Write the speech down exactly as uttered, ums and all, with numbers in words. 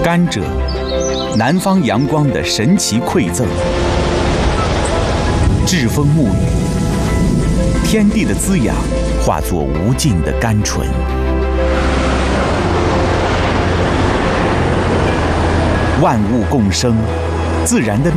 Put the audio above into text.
甘蔗，南方阳光的神奇馈赠。栉风沐雨，天地的滋养化作无尽的甘醇。万物共生，自然的